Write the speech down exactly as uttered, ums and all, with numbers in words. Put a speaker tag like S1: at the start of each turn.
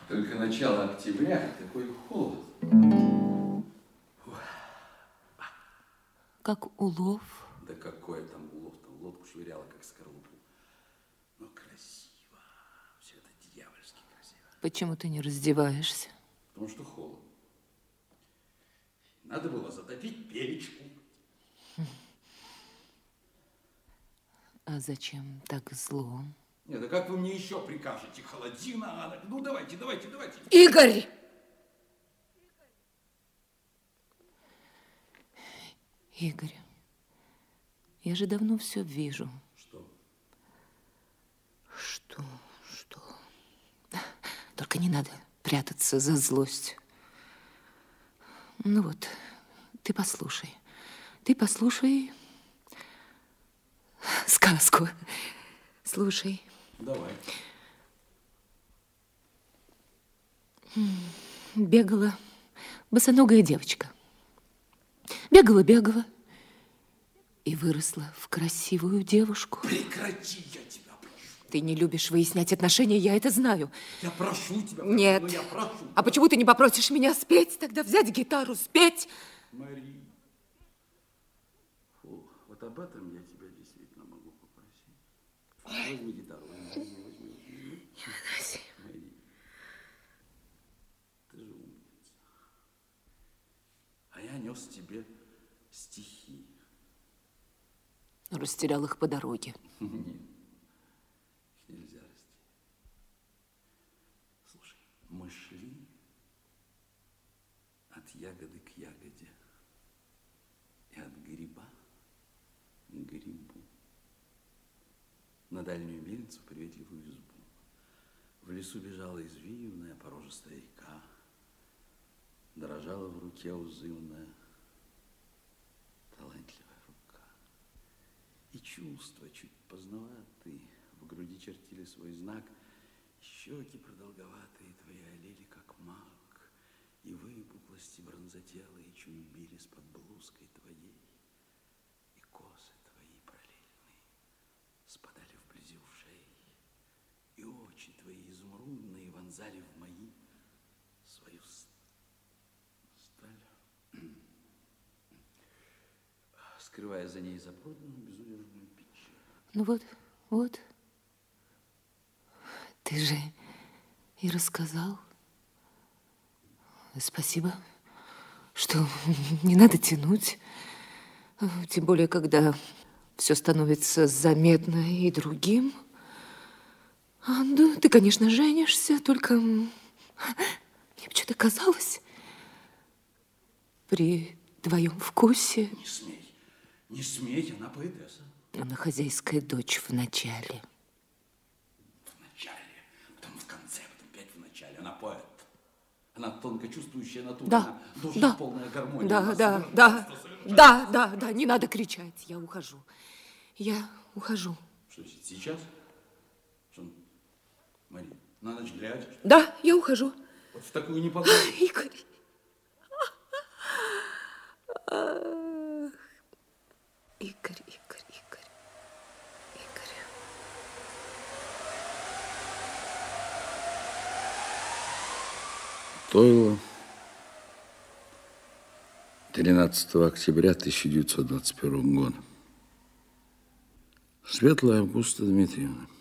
S1: Только начало октября, такой холод.
S2: Как улов.
S1: Да какой там улов, там лодку швыряла, как скорлупу. Но красиво, все это дьявольски красиво.
S2: Почему ты не раздеваешься?
S1: Потому что холодно. Надо было затопить печку.
S2: А зачем так зло?
S1: Нет, да как вы мне еще прикажете? Холодина, а... Ну, давайте, давайте, давайте.
S2: Игорь! Игорь, я же давно все вижу.
S1: Что?
S2: Что? Что? Только не надо прятаться за злость. Ну вот, ты послушай. Ты послушай сказку. Слушай.
S1: Давай.
S2: Бегала босоногая девочка. Бегала, бегала и выросла в красивую девушку.
S1: Прекрати, я тебя прошу.
S2: Ты не любишь выяснять отношения, я это знаю.
S1: Я прошу тебя.
S2: Нет.
S1: Ну, я прошу.
S2: А почему ты не попросишь меня спеть? Тогда взять гитару, спеть.
S1: Мари. Фу, вот об этом я тебя действительно могу попросить. Возьми гитару. Возьми, возьми, возьми. Мари. Ты же умница. А я нес тебе стихи.
S2: Растерял их по дороге.
S1: Нет, их нельзя растерять. Слушай, мы шли от ягоды к ягоде и от гриба к грибу. На дальнюю мельницу, в приветливую избу. В лесу бежала извивная порожистая река, дрожала в руке узылная талантливая рука. И чувства чуть поздноватые в груди чертили свой знак, щеки продолговатые твои олели, как мак, и выпуклости бронзотелые чуть бились под блузкой твоей, и косы твои параллельные спадали вблизи ушей, и очи твои изумрудные вонзали в мои свою сталь, скрывая за ней запретную безудержную печаль.
S2: Ну вот, вот. Ты же и рассказал. Спасибо, что не надо тянуть. Тем более, когда все становится заметно и другим. А, да, ты, конечно, женишься, только мне почему-то казалось, при твоем вкусе...
S1: Не смей, не смей, она поэтесса.
S2: Она хозяйская дочь в начале.
S1: В начале, потом в конце, потом опять в начале. Она поэт. Она тонко чувствующая натура.
S2: Да,
S1: она душа,
S2: да,
S1: полная гармония.
S2: да,
S1: Она
S2: да,
S1: совершенно
S2: да,
S1: совершенно.
S2: да, да, да, не надо кричать, я ухожу. Я ухожу.
S1: Что, сейчас? Что, Мария, на ночь глядя?
S2: Да, я ухожу.
S1: Вот в такую непогоду?
S2: Игорь. Игорь, Игорь, Игорь, Игорь.
S1: Стоило тринадцатого октября тысяча девятьсот двадцать первого года. Светлая Августа Дмитриевна.